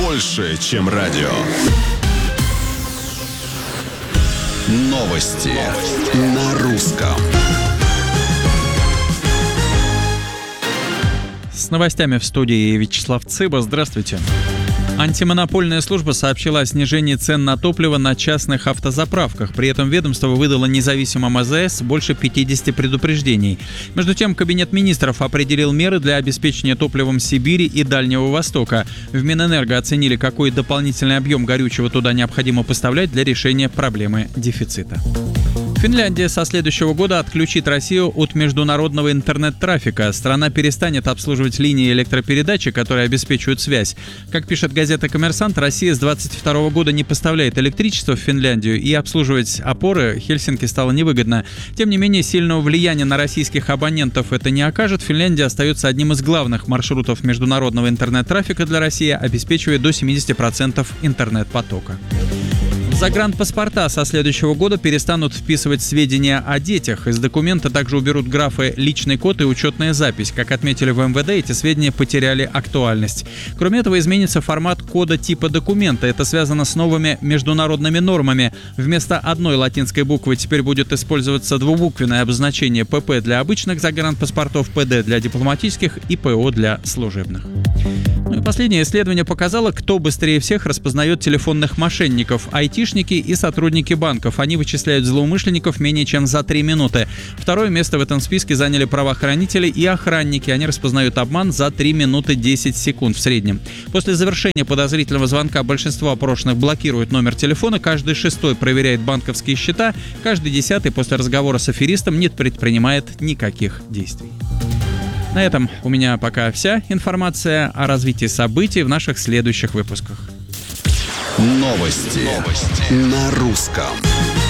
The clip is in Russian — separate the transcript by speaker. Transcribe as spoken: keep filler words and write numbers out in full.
Speaker 1: больше, чем радио. Новости, Новости. на русском.
Speaker 2: С новостями в студии Вячеслав Цыба. Здравствуйте. Антимонопольная служба сообщила о снижении цен на топливо на частных автозаправках. При этом ведомство выдало независимым А Зэ Эс больше пятидесяти предупреждений. Между тем, Кабинет министров определил меры для обеспечения топливом Сибири и Дальнего Востока. В Минэнерго оценили, какой дополнительный объем горючего туда необходимо поставлять для решения проблемы дефицита. Финляндия со следующего года отключит Россию от международного интернет-трафика. Страна перестанет обслуживать линии электропередачи, которые обеспечивают связь. Как пишет газета «Коммерсант», Россия с двадцать второго года не поставляет электричество в Финляндию, и обслуживать опоры Хельсинки стало невыгодно. Тем не менее, сильного влияния на российских абонентов это не окажет. Финляндия остается одним из главных маршрутов международного интернет-трафика для России, обеспечивая до семидесяти процентов интернет-потока. Загранпаспорта со следующего года перестанут вписывать сведения о детях. Из документа также уберут графы «личный код» и «учетная запись». Как отметили в Эм Вэ Дэ, эти сведения потеряли актуальность. Кроме этого, изменится формат кода типа документа. Это связано с новыми международными нормами. Вместо одной латинской буквы теперь будет использоваться двубуквенное обозначение Пэ Пэ для обычных загранпаспортов, Пэ Дэ для дипломатических и Пэ О для служебных. Ну и последнее исследование показало, кто быстрее всех распознает телефонных мошенников. Айтишники и сотрудники банков. Они вычисляют злоумышленников менее чем за три минуты. Второе место в этом списке заняли правоохранители и охранники. Они распознают обман за три минуты десять секунд в среднем. После завершения подозрительного звонка большинство опрошенных блокируют номер телефона. Каждый шестой проверяет банковские счета. Каждый десятый после разговора с аферистом не предпринимает никаких действий. На этом у меня пока вся информация о развитии событий в наших следующих выпусках.
Speaker 1: Новости, Новости. на русском.